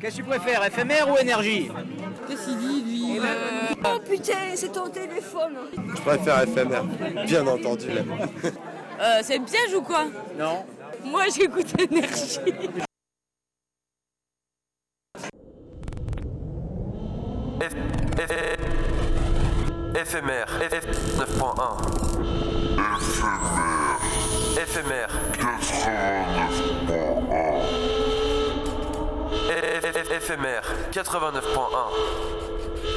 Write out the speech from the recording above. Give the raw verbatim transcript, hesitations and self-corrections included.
Qu'est-ce que tu préfères, éphémère ou énergie? Qu'est-ce qu'il dit, lui euh... Oh putain, c'est ton téléphone. Je préfère éphémère, bien entendu. euh, C'est un piège ou quoi? Non. Moi, j'écoute énergie. Éphémère, neuf point un. Éphémère, quatre-vingt-neuf point un. Éphémère, quatre-vingt-neuf point un.